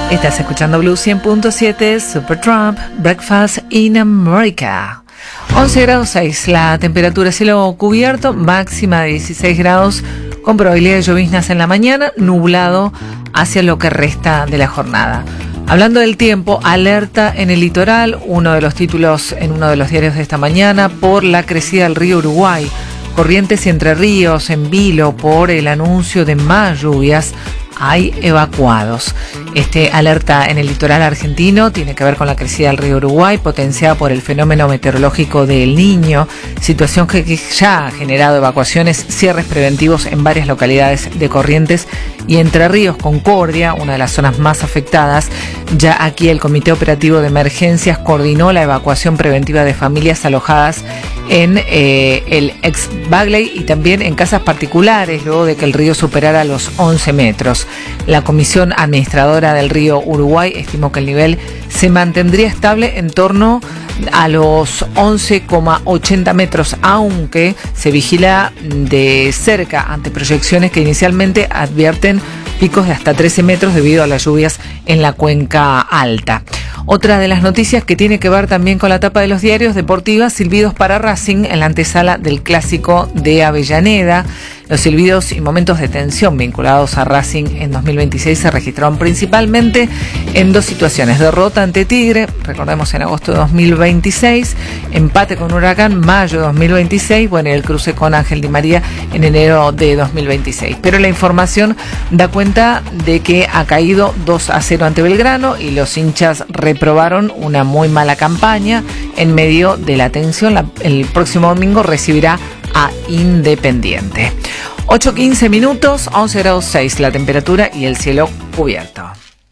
Estás escuchando Blue 100.7, Supertramp, Breakfast in America. 11 grados 6, la temperatura, cielo cubierto, máxima de 16 grados, con probabilidad de lloviznas en la mañana, nublado hacia lo que resta de la jornada. Hablando del tiempo, alerta en el litoral, uno de los títulos en uno de los diarios de esta mañana, por la crecida del río Uruguay. Corrientes y Entre Ríos, en vilo, por el anuncio de más lluvias, hay evacuados. Este alerta en el litoral argentino tiene que ver con la crecida del río Uruguay, potenciada por el fenómeno meteorológico del Niño, situación que ya ha generado evacuaciones, cierres preventivos en varias localidades de Corrientes y Entre Ríos. Concordia, una de las zonas más afectadas. Ya aquí el Comité Operativo de Emergencias coordinó la evacuación preventiva de familias alojadas en el ex Bagley y también en casas particulares, luego de que el río superara los 11 metros. La Comisión Administradora del Río Uruguay estimó que el nivel se mantendría estable en torno a los 11,80 metros, aunque se vigila de cerca ante proyecciones que inicialmente advierten picos de hasta 13 metros debido a las lluvias en la cuenca alta. Otra de las noticias que tiene que ver también con la tapa de los diarios deportivas, silbidos para Racing en la antesala del Clásico de Avellaneda. Los silbidos y momentos de tensión vinculados a Racing en 2026 se registraron principalmente en dos situaciones. Derrota ante Tigre, recordemos en agosto de 2026, empate con Huracán, mayo de 2026, bueno, y el cruce con Ángel Di María en enero de 2026. Pero la información da cuenta de que ha caído 2-0 ante Belgrano y los hinchas reprobaron una muy mala campaña. En medio de la tensión, el próximo domingo recibirá a Independiente. 8:15 minutos, 11 grados 6 la temperatura y el cielo cubierto.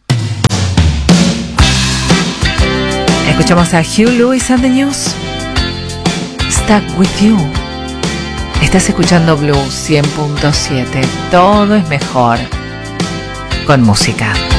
Escuchamos a Hugh Lewis and the News. Stuck with you. Estás escuchando Blue 100.7. Todo es mejor con música.